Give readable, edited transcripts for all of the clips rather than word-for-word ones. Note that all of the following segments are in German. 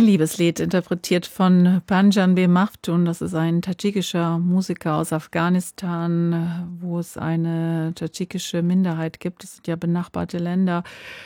Liebeslied, interpretiert von Panjanbeh Maftun. Das ist ein tadschikischer Musiker aus Afghanistan, wo es eine tadschikische Minderheit gibt. Das sind ja benachbarte Länder.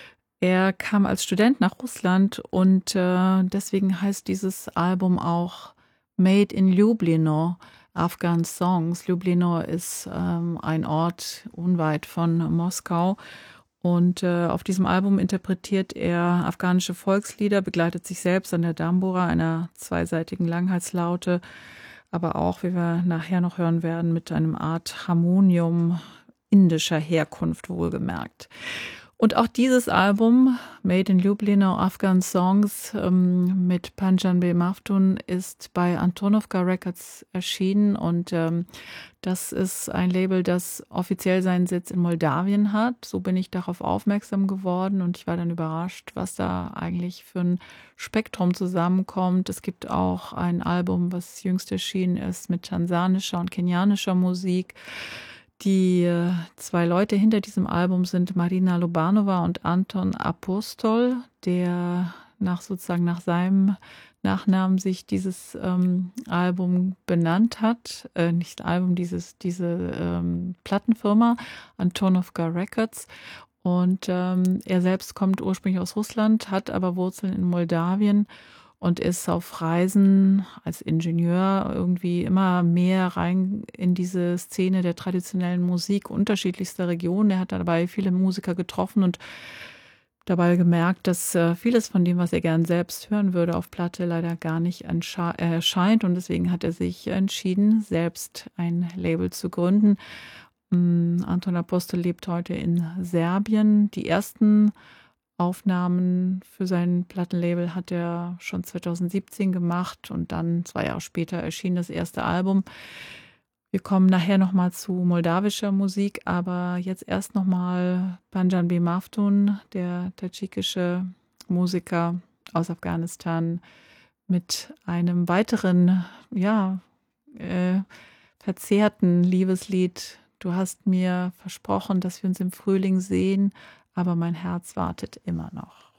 Er kam als Student nach Russland und deswegen heißt dieses Album auch Made in Lublino, Afghan Songs. Lublino ist ein Ort unweit von Moskau. Und auf diesem Album interpretiert er afghanische Volkslieder, begleitet sich selbst an der Dambura, einer zweiseitigen Langhalslaute, aber auch, wie wir nachher noch hören werden, mit einem Art Harmonium indischer Herkunft wohlgemerkt. Und auch dieses Album, Made in Lublino, Afghan Songs, mit Panjanbeh Maftun, ist bei Antonovka Records erschienen. Und das ist ein Label, das offiziell seinen Sitz in Moldawien hat. So bin ich darauf aufmerksam geworden und ich war dann überrascht, was da eigentlich für ein Spektrum zusammenkommt. Es gibt auch ein Album, was jüngst erschienen ist, mit tansanischer und kenianischer Musik. Die zwei Leute hinter diesem Album sind Marina Lobanova und Anton Apostol, der nach seinem Nachnamen sich dieses Album benannt hat. Nicht Album, diese Plattenfirma, Antonovka Records. Und er selbst kommt ursprünglich aus Russland, hat aber Wurzeln in Moldawien und ist auf Reisen als Ingenieur irgendwie immer mehr rein in diese Szene der traditionellen Musik unterschiedlichster Regionen. Er hat dabei viele Musiker getroffen und dabei gemerkt, dass vieles von dem, was er gern selbst hören würde, auf Platte leider gar nicht erscheint. Und deswegen hat er sich entschieden, selbst ein Label zu gründen. Anton Apostol lebt heute in Serbien. Die ersten Aufnahmen für sein Plattenlabel hat er schon 2017 gemacht und dann 2 Jahre später erschien das erste Album. Wir kommen nachher nochmal zu moldawischer Musik, aber jetzt erst nochmal Panjanbeh Maftun, der tadschikische Musiker aus Afghanistan, mit einem weiteren, verzerrten Liebeslied. Du hast mir versprochen, dass wir uns im Frühling sehen, aber mein Herz wartet immer noch.